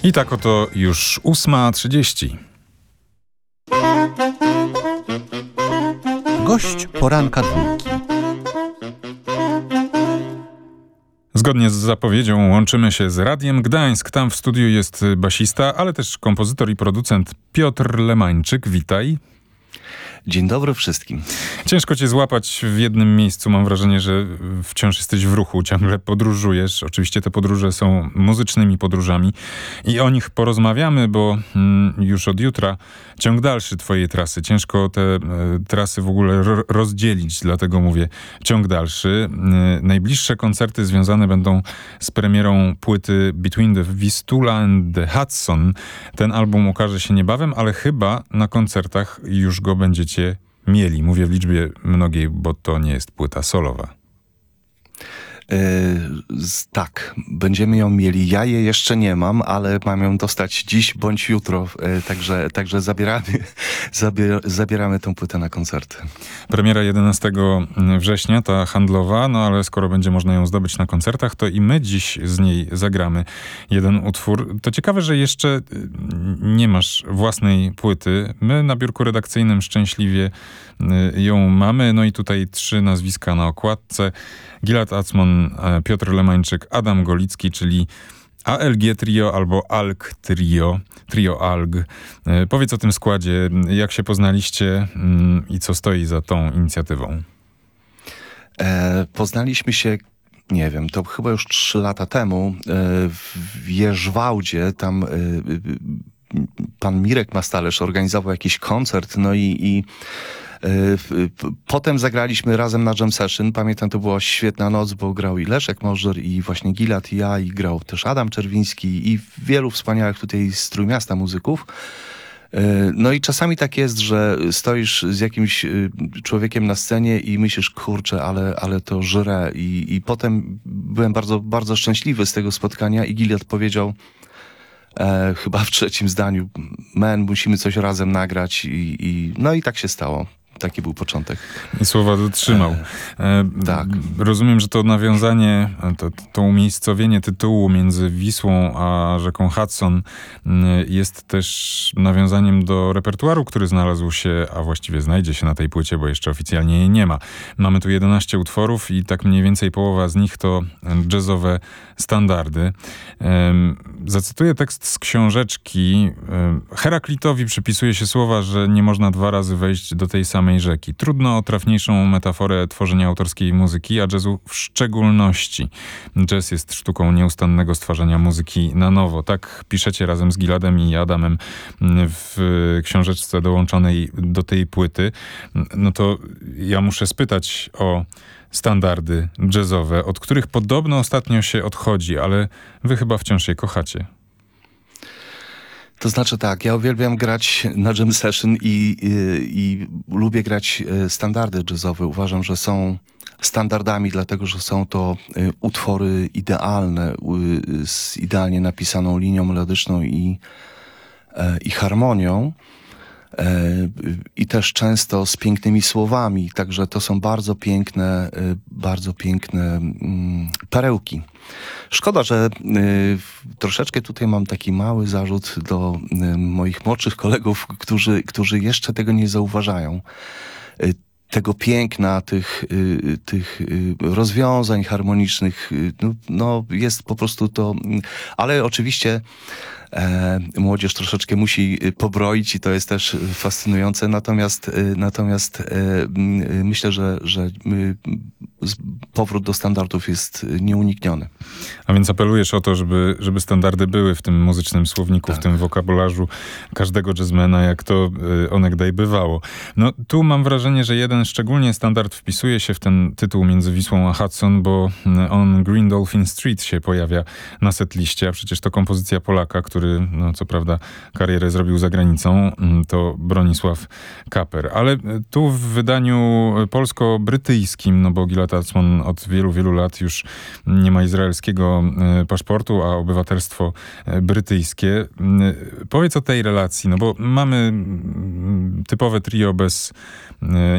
I tak oto już 8:30. Gość poranka dwójki. Zgodnie z zapowiedzią łączymy się z Radiem Gdańsk. Tam w studiu jest basista, ale też kompozytor i producent Piotr Lemańczyk. Witaj. Dzień dobry wszystkim. Ciężko cię złapać w jednym miejscu. Mam wrażenie, że wciąż jesteś w ruchu, ciągle podróżujesz. Oczywiście te podróże są muzycznymi podróżami i o nich porozmawiamy, bo już od jutra ciąg dalszy twojej trasy. Ciężko te trasy w ogóle rozdzielić, dlatego mówię ciąg dalszy. Najbliższe koncerty związane będą z premierą płyty Between the Vistula and the Hudson. Ten album ukaże się niebawem, ale chyba na koncertach już go będziecie mieli. Mówię w liczbie mnogiej, bo to nie jest płyta solowa. Tak, będziemy ją mieli. Ja jej jeszcze nie mam, ale mam ją dostać dziś bądź jutro. Także zabieramy tę płytę na koncerty. Premiera 11 września, ta handlowa, no ale skoro będzie można ją zdobyć na koncertach, to i my dziś z niej zagramy jeden utwór. To ciekawe, że jeszcze nie masz własnej płyty. My na biurku redakcyjnym szczęśliwie ją mamy. No i tutaj 3 nazwiska na okładce. Gilad Acmon, Piotr Lemańczyk, Adam Golicki, czyli ALG Trio albo ALG Trio, Trio ALG. Powiedz o tym składzie, jak się poznaliście i co stoi za tą inicjatywą? Poznaliśmy się, nie wiem, to chyba już 3 lata temu w Jeżwałdzie. Tam pan Mirek Mastalerz organizował jakiś koncert, no i potem zagraliśmy razem na jam session. Pamiętam, to była świetna noc, bo grał i Leszek Możdżer, i właśnie Gilad, i ja, i grał też Adam Czerwiński i wielu wspaniałych tutaj z Trójmiasta muzyków. No i czasami tak jest, że stoisz z jakimś człowiekiem na scenie i myślisz, kurczę, ale to żre. I potem byłem bardzo, bardzo szczęśliwy z tego spotkania i Gilad powiedział, chyba w 3. zdaniu, musimy coś razem nagrać no i tak się stało. Taki był początek. I słowa dotrzymał. Tak. Rozumiem, że to nawiązanie, to umiejscowienie tytułu między Wisłą a rzeką Hudson jest też nawiązaniem do repertuaru, który znalazł się, a właściwie znajdzie się na tej płycie, bo jeszcze oficjalnie jej nie ma. Mamy tu 11 utworów i tak mniej więcej połowa z nich to jazzowe standardy. Zacytuję tekst z książeczki. Heraklitowi przypisuje się słowa, że nie można 2 razy wejść do tej samej rzeki. Trudno o trafniejszą metaforę tworzenia autorskiej muzyki, a jazzu w szczególności. Jazz jest sztuką nieustannego stwarzania muzyki na nowo. Tak piszecie razem z Giladem i Adamem w książeczce dołączonej do tej płyty. No to ja muszę spytać o standardy jazzowe, od których podobno ostatnio się odchodzi, ale wy chyba wciąż je kochacie. To znaczy tak, ja uwielbiam grać na jam session i lubię grać standardy jazzowe. Uważam, że są standardami, dlatego że są to utwory idealne, z idealnie napisaną linią melodyczną i harmonią. I też często z pięknymi słowami, także to są bardzo piękne perełki. Szkoda, że troszeczkę tutaj mam taki mały zarzut do moich młodszych kolegów, którzy jeszcze tego nie zauważają. Tego piękna, tych rozwiązań harmonicznych, no jest po prostu to, ale oczywiście młodzież troszeczkę musi pobroić i to jest też fascynujące, natomiast myślę, że powrót do standardów jest nieunikniony. A więc apelujesz o to, żeby standardy były w tym muzycznym słowniku, tak, w tym wokabularzu każdego jazzmana, jak to onegdaj bywało. No tu mam wrażenie, że jeden szczególnie standard wpisuje się w ten tytuł Między Wisłą a Hudson, bo on Green Dolphin Street się pojawia na setliście, a przecież to kompozycja Polaka, który, no co prawda, karierę zrobił za granicą, to Bronisław Kaper. Ale tu w wydaniu polsko-brytyjskim, no bo Gilad Acmon od wielu, wielu lat już nie ma izraelskiego paszportu, a obywatelstwo brytyjskie. Powiedz o tej relacji, no bo mamy typowe trio bez